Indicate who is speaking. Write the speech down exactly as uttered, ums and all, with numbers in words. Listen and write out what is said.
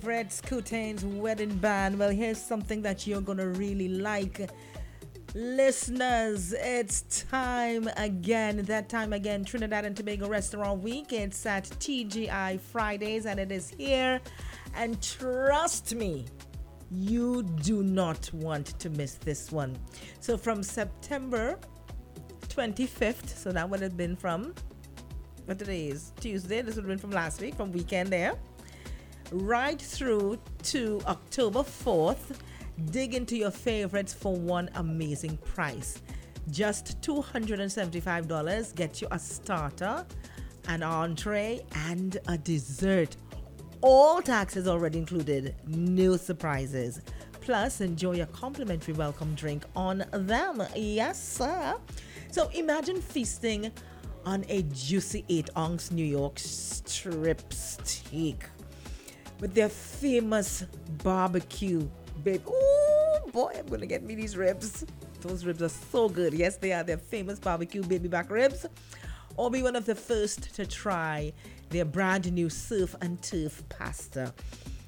Speaker 1: Fred Scoutain's wedding band. Well, here's something that you're gonna really like. Listeners, it's time again. That time again, Trinidad and Tobago Restaurant Week. It's at T G I Fridays and it is here. And trust me, you do not want to miss this one. So from September twenty-fifth, so that would have been from, what today is? Tuesday. This would have been from last week, from weekend there. Right through to October fourth, dig into your favorites for one amazing price. Just two hundred seventy-five dollars gets you a starter, an entree, and a dessert. All taxes already included, no surprises. Plus, enjoy a complimentary welcome drink on them. Yes, sir. So imagine feasting on a juicy eight ounce New York strip steak with their famous barbecue, babe. Ooh, boy, I'm gonna get me these ribs. Those ribs are so good. Yes, they are. Their famous barbecue baby back ribs. Or be one of the first to try their brand new surf and turf pasta.